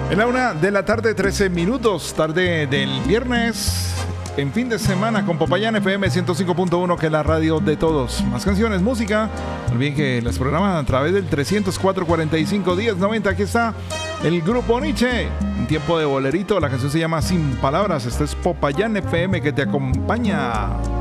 En la 1 de la tarde, 13 minutos, tarde del viernes, en fin de semana con Popayán FM 105.1, que es la radio de todos. Más canciones, música. No olviden que las programan a través del 304-45-1090. Aquí está el grupo Nietzsche. Un tiempo de bolerito. La canción se llama Sin Palabras. Este es Popayán FM que te acompaña.